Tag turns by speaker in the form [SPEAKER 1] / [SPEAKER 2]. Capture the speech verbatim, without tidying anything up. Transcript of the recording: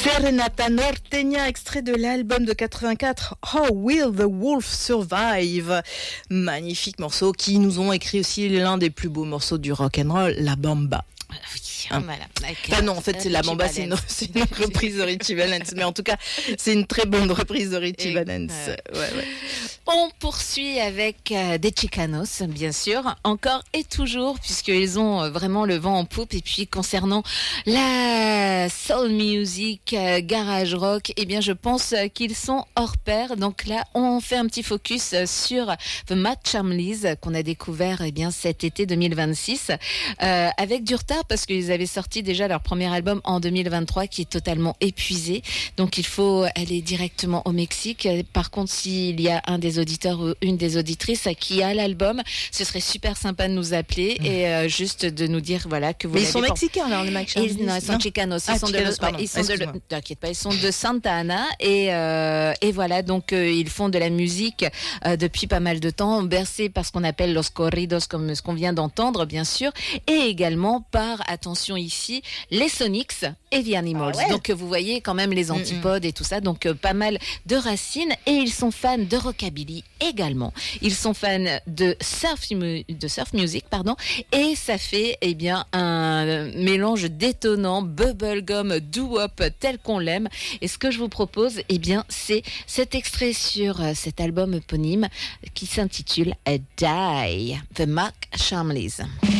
[SPEAKER 1] Serenata Norteña, extrait de l'album de quatre-vingt-quatre, How Will the Wolf Survive? Magnifique morceau qui nous ont écrit aussi l'un des plus beaux morceaux du rock'n'roll, La Bamba.
[SPEAKER 2] Oui,
[SPEAKER 1] Hein.
[SPEAKER 2] voilà.
[SPEAKER 1] Ah non, en fait, c'est la Bamba, c'est une, c'est une reprise de Richie Valens. Mais en tout cas, c'est une très bonne reprise de Richie
[SPEAKER 2] Et,
[SPEAKER 1] Valens.
[SPEAKER 2] euh,
[SPEAKER 1] Ouais, ouais.
[SPEAKER 2] On poursuit avec euh, des Chicanos, bien sûr, encore et toujours, puisqu'ils ont euh, vraiment le vent en poupe. Et puis, concernant la soul music, euh, garage rock, eh bien, je pense euh, qu'ils sont hors pair. Donc là, on fait un petit focus euh, sur The Mac Chamleys, euh, qu'on a découvert eh bien, cet été deux mille vingt-six, euh, avec du retard, parce qu'ils avaient sorti déjà leur premier album en deux mille vingt-trois, qui est totalement épuisé. Donc, il faut aller directement au Mexique. Par contre, s'il y a un des auditeurs ou une des auditrices qui a l'album, ce serait super sympa de nous appeler mmh. et euh, juste de nous dire voilà que vous.
[SPEAKER 1] Mais ils sont por... mexicains alors les Mac Chamleys.
[SPEAKER 2] Non, ils sont chicanos. Ils
[SPEAKER 1] ah,
[SPEAKER 2] sont
[SPEAKER 1] Chicanos,
[SPEAKER 2] de,
[SPEAKER 1] pardon.
[SPEAKER 2] ils sont de, t'inquiète pas, ils sont de Santa Ana et euh, et voilà donc euh, ils font de la musique euh, depuis pas mal de temps, bercés par ce qu'on appelle los corridos, comme ce qu'on vient d'entendre bien sûr, et également par, attention ici, les Sonics et The Animals. Ah ouais. Donc vous voyez quand même les antipodes mmh. et tout ça. Donc euh, pas mal de racines, et ils sont fans de rockabilly également. Ils sont fans de surf, de surf music, pardon, et ça fait eh bien un mélange détonnant, bubblegum, doo-wop tel qu'on l'aime. Et ce que je vous propose, eh bien, c'est cet extrait sur cet album éponyme qui s'intitule A Die, The Mac Chamleys.